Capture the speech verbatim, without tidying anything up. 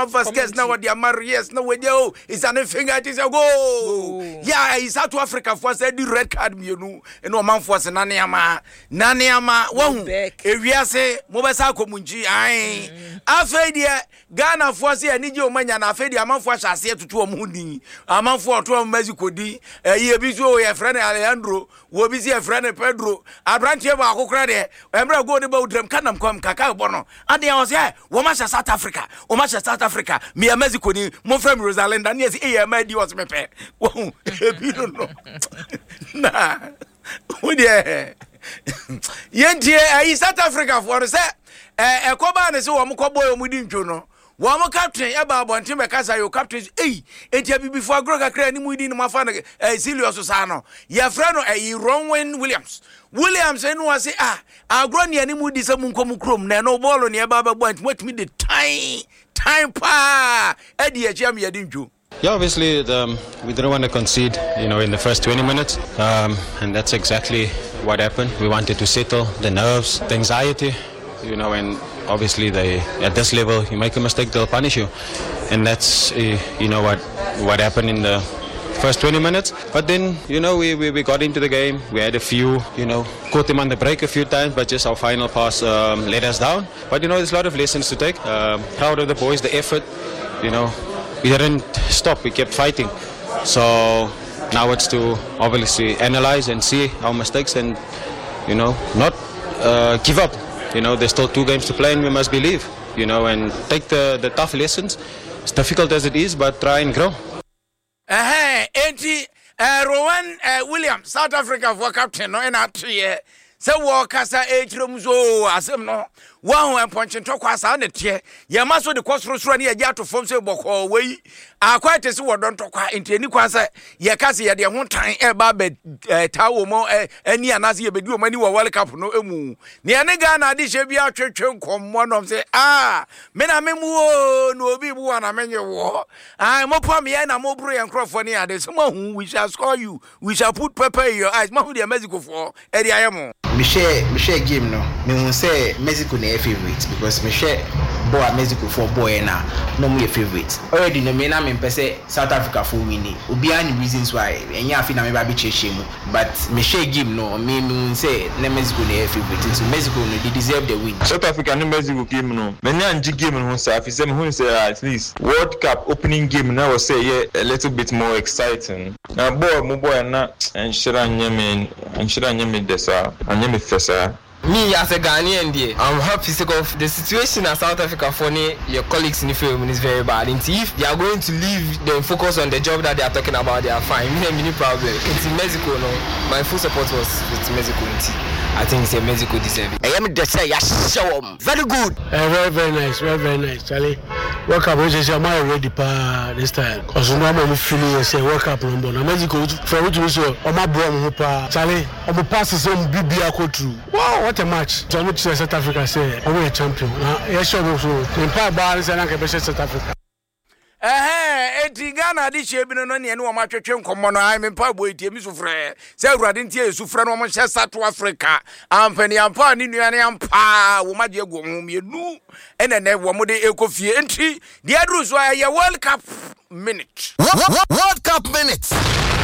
First guess now what they are married, yes, no way, yo, it's an finger, it is a go. Yeah, it's South Africa for said the red card, you know, and no man for Naniama, Naniama, one, if we are say, Mobasa Komunji, I, after the Ghana for say, I need your money, and after the amount for I say to two Mundi, amount for two Mexico D, a year before a friend Alejandro, will be a friend Pedro, a branch of our credit, and we're going about them, Canam come Cacao Bono, and they was here, Woman South Africa, Woman South Africa. Africa, me a Mexico ni mo from Rosalind and yes e am di was me pe. Wow, you don't know. Nah. Who there? Yentie eh South Africa for say eh e ko ba ne se wo mo ko boy mo di ntwo no. Wo mo captain e ba bonte me kasa yo captain eh entia bi before agro kakra ni mu di ni mo fa no eh serious sa no. Ye fra no eh Ronwen Williams. Williams enu was say ah agro ne ani mu di se mu nkom krom na no ball ne e ba ba boy ntimo timi the time time pa edi ejiam yedinju. Yeah, obviously um, we didn't want to concede, you know, in the first twenty minutes, um, and that's exactly what happened. We wanted to settle the nerves, the anxiety, you know, and obviously they at this level, you make a mistake, they'll punish you, and that's uh, you know what what happened in the first twenty minutes. But then, you know, we, we, we got into the game. We had a few, you know, caught them on the break a few times, but just our final pass um, let us down. But, you know, there's a lot of lessons to take. Um, proud of the boys, the effort, you know. We didn't stop. We kept fighting. So now it's to obviously analyze and see our mistakes and, you know, not uh, give up. You know, there's still two games to play and we must believe, you know, and take the, the tough lessons. As difficult as it is, but try and grow. Eh, enti eh Rowan eh William South Africa for captain no na tue se wo kasa e kirom so asem no wo ho ponche ntokwa sa na tie ye maso de kosrosro na ye ato fom se boko wei akwa te se wo don tokwa enti ani kwa sa ye kase ye de ho tan e ba be tawo mo ani anase ye bedi o mani wo World Cup no emu ne ene ga na de hye bia twetwe nkommo no se ah me na me mu o no obi bu na menye wo ah mo pam ye na mo bro ye nkrofo ne ade so mo hu we shall score you, we shall put pepper in your eyes. Mahu de Mexico for e de ayemo me share me share game no me won say Mexico na favorite because me share boy Mexico for boy na no me favorite already no me na me pese South Africa for winning obi any reasons why enya afi na me ba be cheche mu but me share game no me me won say na Mexico na favorite so Mexico no they deserve the win. South Africa no Mexico game no me na nji game no say afi say me won say at least World Cup opening game na was say yeah, a little bit more exciting na boy mo boy na enshira nyame enshira nyame desa anyame fesa. Me as a Ghanaian, I'm happy because the situation in South Africa for your colleagues in the film is very bad. And if they are going to leave them focus on the job that they are talking about, they are fine. Me have any problem. It's in Mexico, no. My full support was with Mexico. I think it's a Mexico deserve it. I am the say yes, very good. Uh, very very nice, very very nice, Charlie. World Cup, which is your mind ready pa this time. Cause no man feeling say World Cup number. Na Mexico for which we so o ma bro mo pa. Charlie, o mo pass some B B ako through. Wow, what a match. So much South Africa say we a champion. Na yes sure so. In pa bar say na ke be South Africa. Eh eti Ghana di hye bi no ne ne o ma twetwe nkommo no ai me pa boy tie mi sufre se awurade ntie sufre no mo hye South Africa ampani ampa ni nuane ampa wo ma je gu ho mienu ene ne wo mo de ekofie enti de adru so ya World Cup minute World Cup minute